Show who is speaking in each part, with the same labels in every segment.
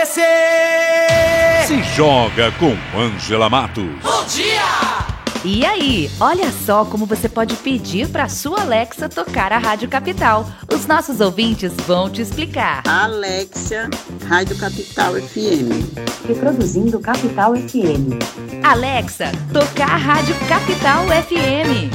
Speaker 1: Se joga com Ângela Matos.
Speaker 2: Bom dia!
Speaker 3: E aí, olha só como você pode pedir para sua Alexa tocar a Rádio Capital. Os nossos ouvintes vão te explicar.
Speaker 4: Alexa, Rádio Capital FM.
Speaker 5: Reproduzindo Capital FM.
Speaker 3: Alexa, tocar a Rádio Capital FM.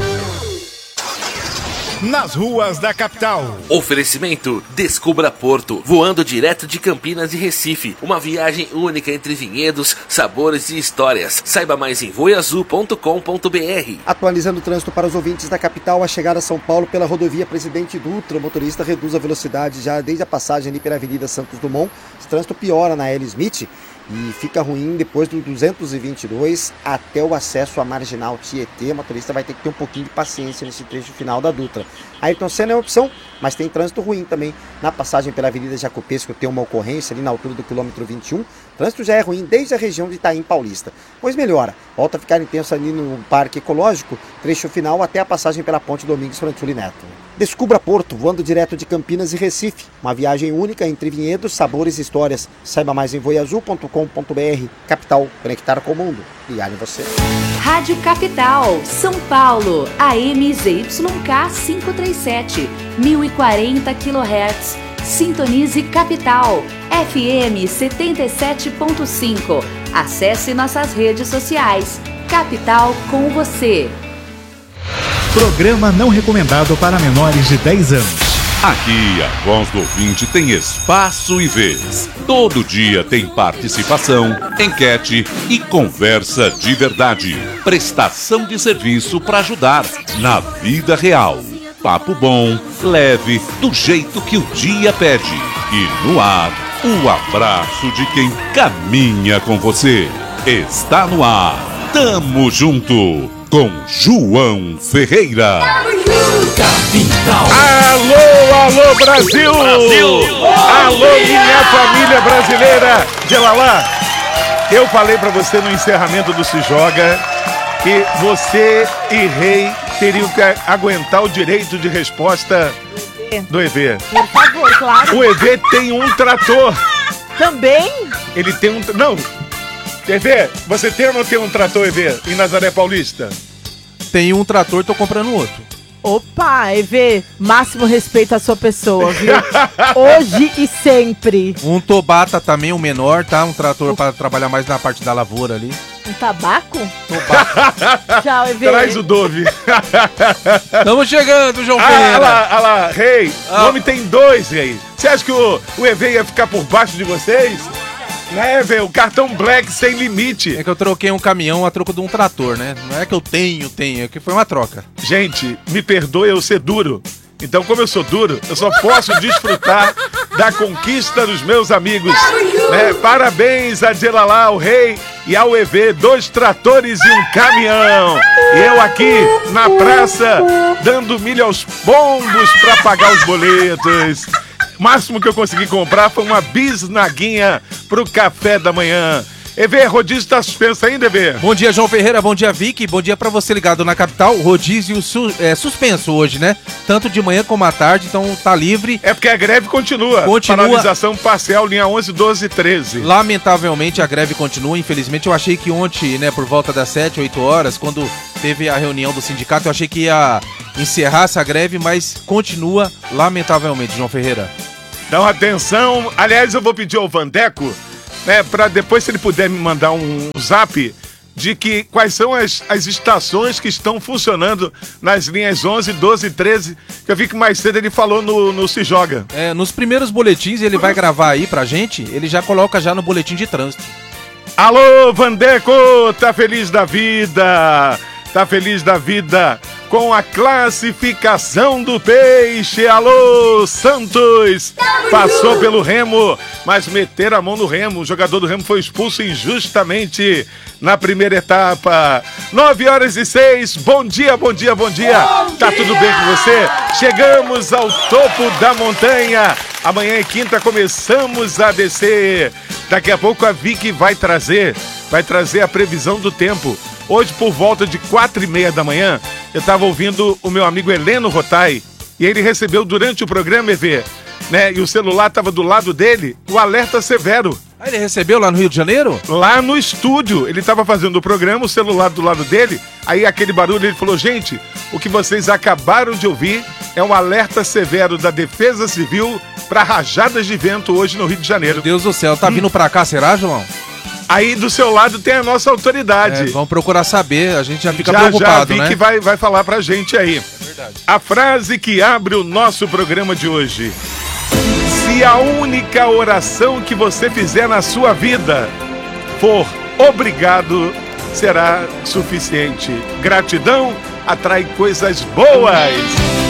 Speaker 6: Nas ruas da capital.
Speaker 7: Oferecimento: Descubra Porto, voando direto de Campinas e Recife. Uma viagem única entre vinhedos, sabores e histórias. Saiba mais em voiazul.com.br.
Speaker 8: Atualizando o trânsito para os ouvintes da capital, a chegada a São Paulo pela rodovia Presidente Dutra. O motorista reduz a velocidade já desde a passagem ali pela Avenida Santos Dumont. Esse trânsito piora na L. Smith e fica ruim depois do 222 até o acesso à Marginal Tietê. O motorista vai ter que ter um pouquinho de paciência nesse trecho final da Dutra. Ayrton Senna é uma opção, mas tem trânsito ruim também na passagem pela Avenida Jacopesco. Tem uma ocorrência ali na altura do quilômetro 21. O trânsito já é ruim desde a região de Itaim Paulista. Pois melhora, volta a ficar intenso ali no Parque Ecológico, trecho final até a passagem pela Ponte Domingos Frantuli Neto. Descubra Porto, voando direto de Campinas e Recife. Uma viagem única entre vinhedos, sabores e histórias. Saiba mais em voiazul.com.br. Capital, conectar com o mundo. Ligar em você.
Speaker 3: Rádio Capital, São Paulo, AM ZYK 537, 1040 kHz. Sintonize Capital, FM 77.5. Acesse nossas redes sociais. Capital com você.
Speaker 6: Programa não recomendado para menores de 10 anos.
Speaker 1: Aqui a voz do ouvinte tem espaço e vez. Todo dia tem participação, enquete e conversa de verdade. Prestação de serviço para ajudar na vida real. Papo bom, leve, do jeito que o dia pede. E no ar, o abraço de quem caminha com você. Está no ar. Tamo junto com João Ferreira.
Speaker 2: Capital.
Speaker 6: Alô, Brasil! Alô, minha família brasileira de Lalá. Eu falei pra você no encerramento do Se Joga que você e Rei teriam que aguentar o direito de resposta do EV.
Speaker 9: Por favor, claro.
Speaker 6: O EV tem um trator.
Speaker 9: Também?
Speaker 6: Ele tem um... Não. EV, você tem ou não tem um trator, EV, em Nazaré Paulista?
Speaker 10: Tem um trator, tô comprando outro.
Speaker 9: Opa, EV, máximo respeito à sua pessoa, viu? Hoje e sempre.
Speaker 10: Um Tobata também, um menor, tá? Um trator para trabalhar mais na parte da lavoura ali.
Speaker 9: Um tabaco?
Speaker 10: Tobata.
Speaker 9: Tchau, EV.
Speaker 6: Traz o Dove.
Speaker 10: Estamos chegando, João Ferreira.
Speaker 6: Olha lá, Rei. O homem tem dois, Rei. Você acha que o EV ia ficar por baixo de vocês? Né, velho? O cartão Black sem limite.
Speaker 10: É que eu troquei um caminhão a troco de um trator, né? Não é que eu tenho, é que foi uma troca.
Speaker 6: Gente, me perdoe eu ser duro. Então, como eu sou duro, eu só posso desfrutar da conquista dos meus amigos. Né? Parabéns a Djelalá, o Rei, e ao EV, 2 tratores e um caminhão. E eu aqui na praça, dando milho aos pombos pra pagar os boletos. O máximo que eu consegui comprar foi uma bisnaguinha pro café da manhã. EV, rodízio tá suspenso ainda, EV?
Speaker 10: Bom dia, João Ferreira, bom dia, Vicky, bom dia pra você ligado na capital. Rodízio suspenso hoje, né? Tanto de manhã como à tarde, então tá livre.
Speaker 6: É porque a greve continua. Paralisação parcial, linha 11, 12 e 13.
Speaker 10: Lamentavelmente a greve continua, infelizmente. Eu achei que ontem, né, por volta das 7, 8 horas, quando teve a reunião do sindicato, eu achei que ia encerrar essa greve, mas continua, lamentavelmente, João Ferreira.
Speaker 6: Dá uma atenção. Aliás, eu vou pedir ao Vandeco, né, para depois, se ele puder me mandar um zap de que quais são as estações que estão funcionando nas linhas 11, 12 e 13, que eu vi que mais cedo ele falou no Se Joga.
Speaker 10: Nos primeiros boletins ele vai gravar aí pra gente, ele já coloca já no boletim de trânsito.
Speaker 6: Alô, Vandeco, tá feliz da vida? Tá feliz da vida com a classificação do Peixe. Alô, Santos! Passou pelo Remo, mas meteram a mão no Remo. O jogador do Remo foi expulso injustamente na primeira etapa. 9h06. Bom dia, bom dia, bom dia. Tá tudo bem com você? Chegamos ao topo da montanha. Amanhã é quinta, começamos a descer. Daqui a pouco a Vicky vai trazer a previsão do tempo. Hoje, por volta de 4h30 da manhã, eu estava ouvindo o meu amigo Heleno Rotai, e ele recebeu durante o programa, EV, né, e o celular estava do lado dele, o alerta severo.
Speaker 10: Ah, ele recebeu lá no Rio de Janeiro?
Speaker 6: Lá no estúdio. Ele estava fazendo o programa, o celular do lado dele. Aí aquele barulho, ele falou, gente, o que vocês acabaram de ouvir é um alerta severo da Defesa Civil para rajadas de vento hoje no Rio de Janeiro.
Speaker 10: Meu Deus do céu, tá vindo pra cá, será, João?
Speaker 6: Aí do seu lado tem a nossa autoridade.
Speaker 10: Vamos procurar saber, a gente já fica preocupado,
Speaker 6: já vi,
Speaker 10: né?
Speaker 6: que vai falar pra gente aí.
Speaker 10: É verdade.
Speaker 6: A frase que abre o nosso programa de hoje. Se a única oração que você fizer na sua vida for obrigado, será suficiente. Gratidão atrai coisas boas.